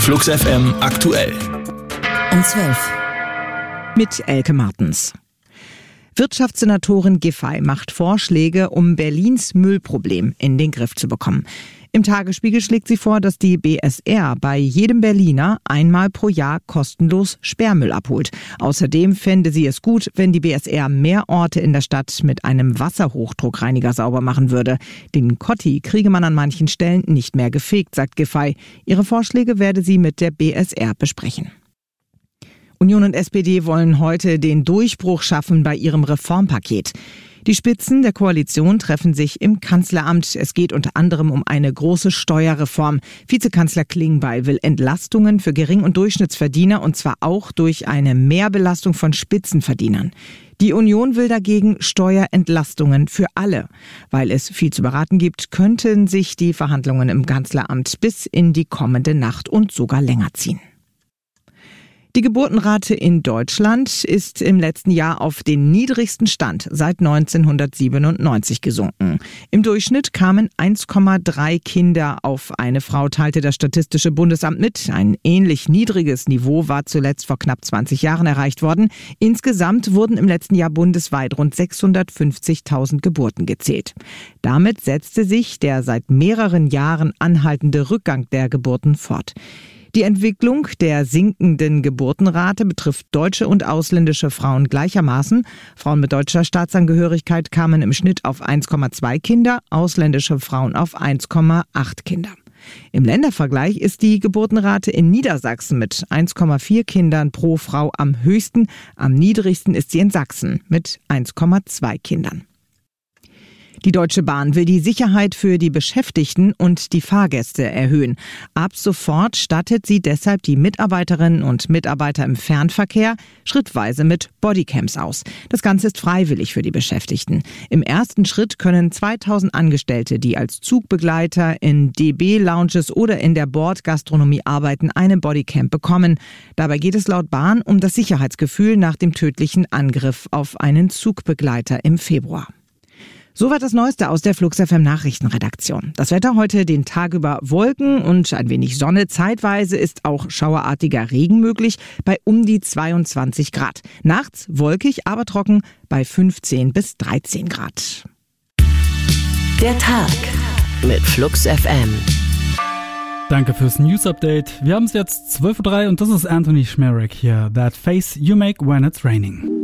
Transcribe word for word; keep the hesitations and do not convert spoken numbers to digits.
Flux F M aktuell. Um zwölf. Mit Elke Martens. Wirtschaftssenatorin Giffey macht Vorschläge, um Berlins Müllproblem in den Griff zu bekommen. Im Tagesspiegel schlägt sie vor, dass die B S R bei jedem Berliner einmal pro Jahr kostenlos Sperrmüll abholt. Außerdem fände sie es gut, wenn die B S R mehr Orte in der Stadt mit einem Wasserhochdruckreiniger sauber machen würde. Den Kotti kriege man an manchen Stellen nicht mehr gefegt, sagt Giffey. Ihre Vorschläge werde sie mit der B S R besprechen. Union und S P D wollen heute den Durchbruch schaffen bei ihrem Reformpaket. Die Spitzen der Koalition treffen sich im Kanzleramt. Es geht unter anderem um eine große Steuerreform. Vizekanzler Klingbeil will Entlastungen für Gering- und Durchschnittsverdiener, und zwar auch durch eine Mehrbelastung von Spitzenverdienern. Die Union will dagegen Steuerentlastungen für alle. Weil es viel zu beraten gibt, könnten sich die Verhandlungen im Kanzleramt bis in die kommende Nacht und sogar länger ziehen. Die Geburtenrate in Deutschland ist im letzten Jahr auf den niedrigsten Stand seit neunzehnhundertsiebenundneunzig gesunken. Im Durchschnitt kamen eins Komma drei Kinder auf eine Frau, teilte das Statistische Bundesamt mit. Ein ähnlich niedriges Niveau war zuletzt vor knapp zwanzig Jahren erreicht worden. Insgesamt wurden im letzten Jahr bundesweit rund sechshundertfünfzigtausend Geburten gezählt. Damit setzte sich der seit mehreren Jahren anhaltende Rückgang der Geburten fort. Die Entwicklung der sinkenden Geburtenrate betrifft deutsche und ausländische Frauen gleichermaßen. Frauen mit deutscher Staatsangehörigkeit kamen im Schnitt auf eins Komma zwei Kinder, ausländische Frauen auf eins Komma acht Kinder. Im Ländervergleich ist die Geburtenrate in Niedersachsen mit eins Komma vier Kindern pro Frau am höchsten. Am niedrigsten ist sie in Sachsen mit eins Komma zwei Kindern. Die Deutsche Bahn will die Sicherheit für die Beschäftigten und die Fahrgäste erhöhen. Ab sofort stattet sie deshalb die Mitarbeiterinnen und Mitarbeiter im Fernverkehr schrittweise mit Bodycams aus. Das Ganze ist freiwillig für die Beschäftigten. Im ersten Schritt können zweitausend Angestellte, die als Zugbegleiter in D B-Lounges oder in der Bordgastronomie arbeiten, eine Bodycam bekommen. Dabei geht es laut Bahn um das Sicherheitsgefühl nach dem tödlichen Angriff auf einen Zugbegleiter im Februar. Soweit das Neueste aus der Flux F M Nachrichtenredaktion. Das Wetter heute den Tag über Wolken und ein wenig Sonne. Zeitweise ist auch schauerartiger Regen möglich bei um die zweiundzwanzig Grad. Nachts wolkig, aber trocken bei fünfzehn bis dreizehn Grad. Der Tag mit Flux F M. Danke fürs News Update. Wir haben es jetzt zwölf Uhr drei und das ist Anthony Schmerek hier. That face you make when it's raining.